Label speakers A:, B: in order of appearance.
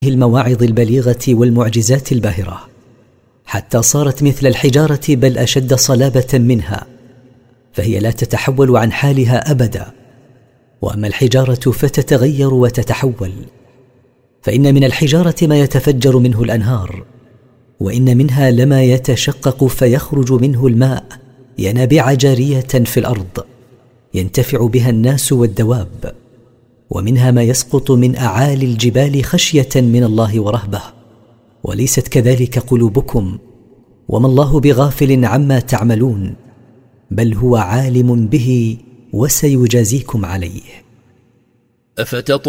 A: المواعظ البليغة والمعجزات الباهرة، حتى صارت مثل الحجارة بل أشد صلابة منها، فهي لا تتحول عن حالها أبدا. وأما الحجارة فتتغير وتتحول، فإن من الحجارة ما يتفجر منه الأنهار، وإن منها لما يتشقق فيخرج منه الماء ينابيع جارية في الأرض ينتفع بها الناس والدواب، ومنها ما يسقط من أعالي الجبال خشية من الله ورهبة. وليست كذلك قلوبكم، وما الله بغافل عما تعملون، بل هو عالم به وسيجازيكم عليه.